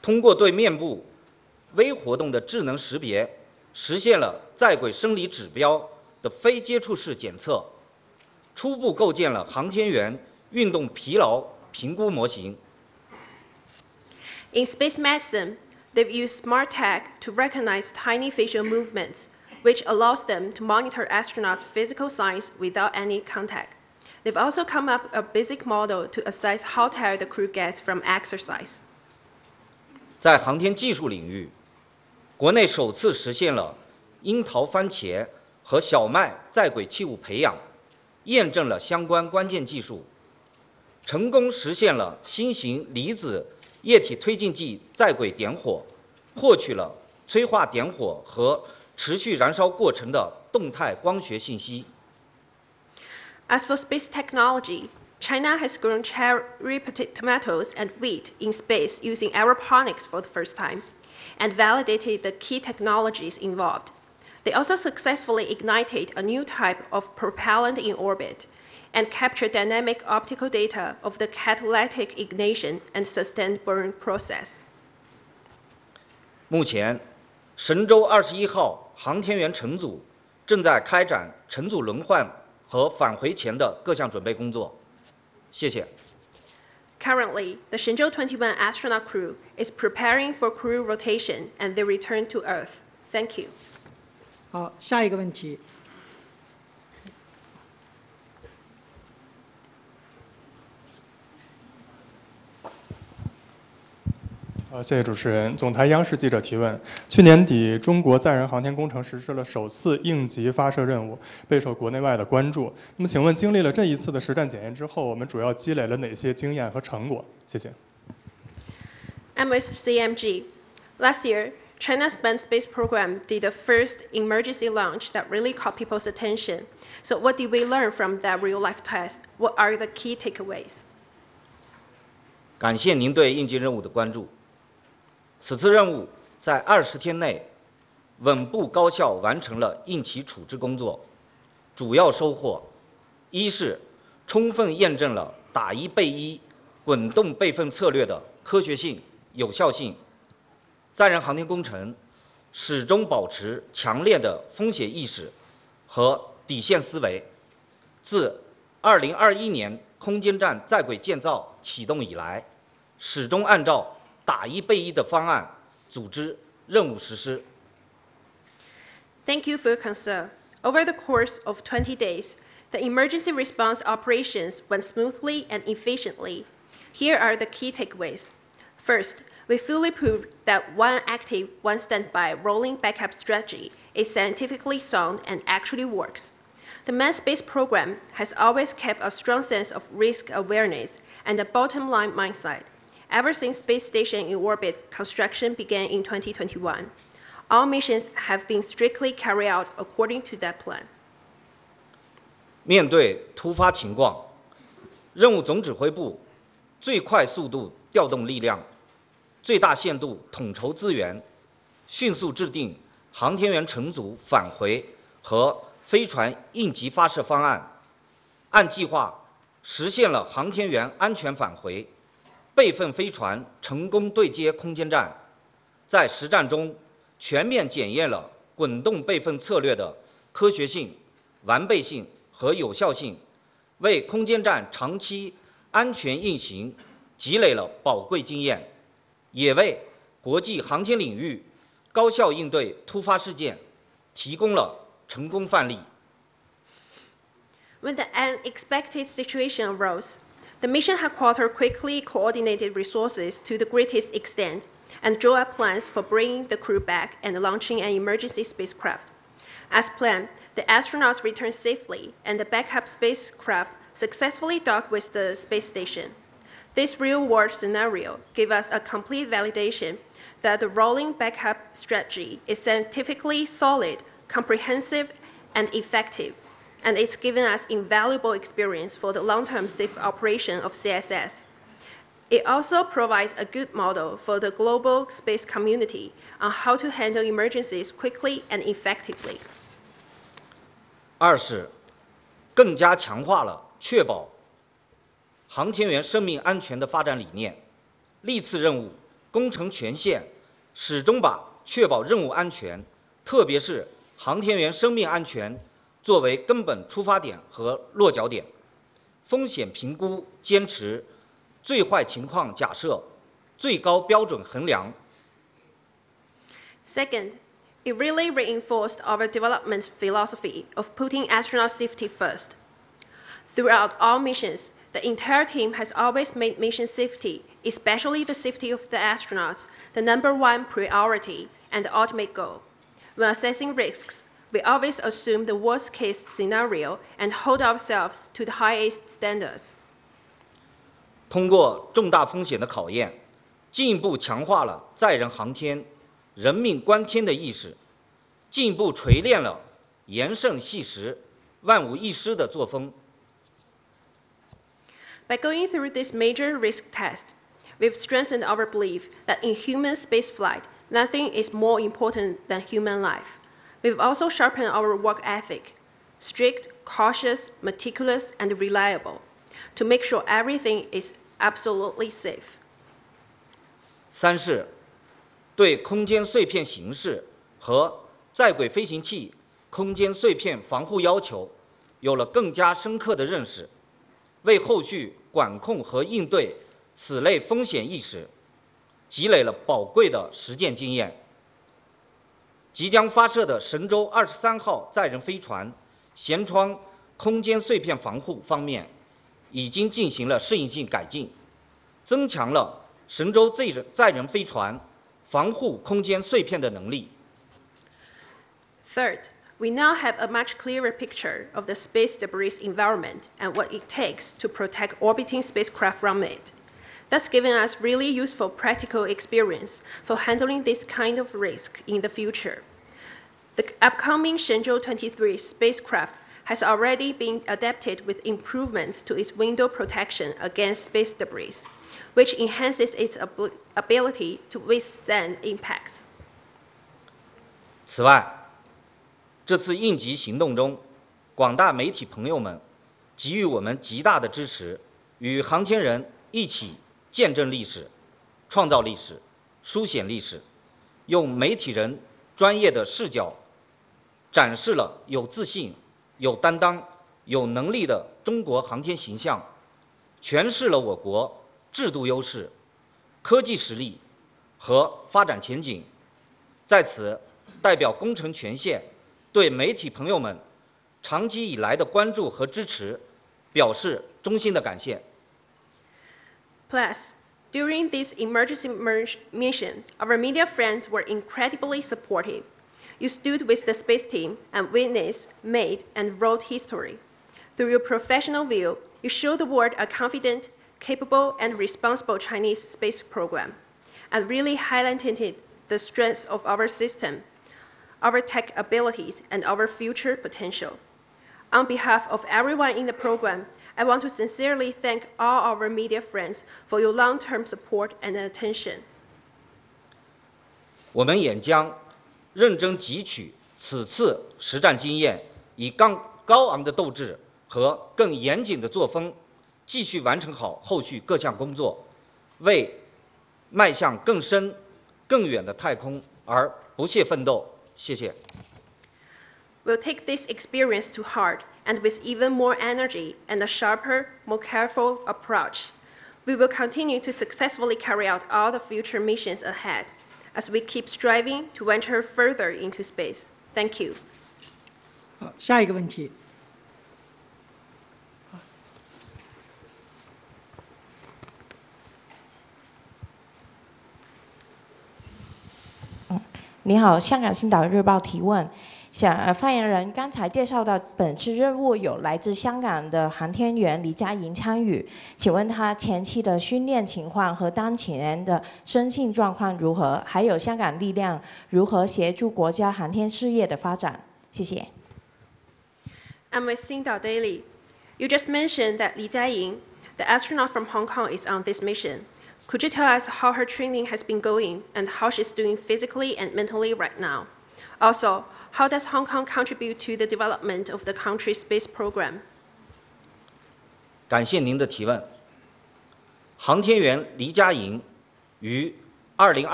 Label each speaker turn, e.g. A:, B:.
A: 通过对面部微活动的智能识别，实现了在轨生理指标的非接触式检测，初步构建了航天员运动疲劳评估模型。
B: In space medicine, they've used smart tech to recognize tiny facial movements, which allows them to monitor astronauts' physical signs without any contact. They've also come up with a basic model to assess how tired the crew gets from exercise.
A: 在航天技术领域，国内首次实现了樱桃番茄和小麦在轨器物培养，验证了相关关键技术，成功实现了新型离子液体推进剂在轨点火，获取了催化点火和持续燃烧过程的动态光学信息。
B: As for space technology, China has grown cherry tomatoes and wheat in space using aeroponics for the first time, and validated the key technologies involved. They also successfully ignited a new type of propellant in orbit, and captured dynamic optical data of the catalytic ignition and sustained burn process.
A: 目前，神舟21号航天员乘组正在开展乘组轮换和返回前的各项准备工作。谢谢。
B: Currently, the Shenzhou 21 astronaut crew is preparing for crew rotation and their return to Earth. Thank you.
C: 好，下一个问题。
D: 谢谢主持人。总台央视记者提问：去年底，中国载人航天工程实施了首次应急发射任务，备受国内外的关注。那么，请问经历了这一次的实战检验之后，我们主要积累了哪些经验和成果？谢谢。
B: I'm with CMG. Last year, China's manned space program did the first emergency launch that really caught people's attention. So what did we learn from that real-life test? What are the key takeaways?
A: 感谢您对应急任务的关注。此次任务在20天内稳步高效完成了应急处置工作，主要收获：一是充分验证了打一备一滚动备份策略的科学性、有效性。载人航天工程始终保持强烈的风险意识和底线思维。自2021年空间站在轨建造启动以来，始终按照打一备一的方案组织任务实施。
B: Thank you for your concern. Over the course of 20 days, the emergency response operations went smoothly and efficiently. Here are the key takeaways. First, we fully proved that one active, one standby rolling backup strategy is scientifically sound and actually works. The manned space program has always kept a strong sense of risk awareness and a bottom line mindset. Ever since space station in orbit construction began in 2021, all missions have been strictly carried out according to that plan.
A: 面对突发情况，任务总指挥部最快速度调动力量，最大限度统筹资源，迅速制定航天员乘组返回和飞船应急发射方案，按计划实现了航天员安全返回，备份飞船成功对接空间站，在实战中全面检验了滚动备份策略的科学性、完备性和有效性，为空间站长期安全运行积累了宝贵经验，也为国际航天领域高效应对突发事件提供了成功范例。
B: When the unexpected situation arose, the mission headquarters quickly coordinated resources to the greatest extent and drew up plans for bringing the crew back and launching an emergency spacecraft. As planned, the astronauts returned safely and the backup spacecraft successfully docked with the space station. This real-world scenario gave us a complete validation that the rolling backup strategy is scientifically solid, comprehensive, and effective, and it's given us invaluable experience for the long-term safe operation of CSS. It also provides a good model for the global space community on how to handle emergencies quickly and effectively.
A: 二是更加强化了确保航天员生命安全的发展理念。历次任务工程权限始终把确保任务安全，特别是航天员生命安全作为根本出发点和落脚点，风险评估坚持最坏情况假设、最高标准衡量。
B: Second, it really reinforced our development philosophy of putting astronaut safety first. Throughout all missions, the entire team has always made mission safety, especially the safety of the astronauts, the #1 priority and the ultimate goal. When assessing risks, we always assume the worst-case scenario and hold ourselves to the highest standards.
A: 通过重大风险的考验，进一步强化了载人航天、人命关天的意识，进一步锤炼了严慎细实、万无一失的作风。
B: By going through this major risk test, we've strengthened our belief that in human spaceflight, nothing is more important than human life. We've also sharpened our work ethic, strict, cautious, meticulous, and reliable, to make sure everything is absolutely safe.
A: 三是对空间碎片形式和在轨飞行器空间碎片防护要求有了更加深刻的认识，为后续管控和应对此类风险意识积累了宝贵的实践经验。即将发射的神舟23号载人飞船舷窗空间碎片防护方面，已经进行了适应性改进，增强了神舟载人飞船防护空间碎片的能力。
B: Third, we now have a much clearer picture of the space debris environment and what it takes to protect orbiting spacecraft from it. That's given us really useful practical experience for handling this kind of risk in the future. The upcoming Shenzhou 23 spacecraft has already been adapted with improvements to its window protection against space debris, which enhances its ability to withstand impacts.
A: 此外，这次应急行动中，广大媒体朋友们给予我们极大的支持，与航天人一起见证历史、创造历史、书写历史，用媒体人专业的视角，展示了有自信、有担当、有能力的中国航天形象，诠释了我国制度优势、科技实力和发展前景。在此，代表工程权限对媒体朋友们长期以来的关注和支持表示衷心的感谢。
B: Plus, during this emergency mission, our media friends were incredibly supportive. You stood with the space team and witnessed, made, and wrote history. Through your professional view, you show the world a confident, capable, and responsible Chinese space program, and really highlighted the strengths of our system, our tech abilities, and our future potential. On behalf of everyone in the program, I want to sincerely thank all our media friends for your long-term support and attention.
A: 我们也将认真汲取此次实战经验，以高昂的斗志和更严谨的作风，继续完成好后续各项工作，为迈向更深、更远的太空而不懈奋斗。谢谢。
B: We'll take this experience to heart, and with even more energy and a sharper, more careful approach, we will continue to successfully carry out all the future missions ahead as we keep striving to venture further into space. Thank you.
C: 好，下一个问题。
E: 你好，香港星岛日报提问。发言人刚才介绍到，本次任务有来自香港的航天员李佳莹参与，请问他前期的训练情况和当前的身心状况如何？还有香港力量如何协助国家航天事业的发展？谢谢。
B: I'm with Xingdao Daily. You just mentioned that Li Jiaying, the astronaut from Hong Kong, is on this mission. Could you tell us how her training has been going and how she's doing physically and mentally right now? Also, how does Hong Kong contribute to the development of the country's space program?
A: 感谢您的提问。航天员黎佳莹于 2022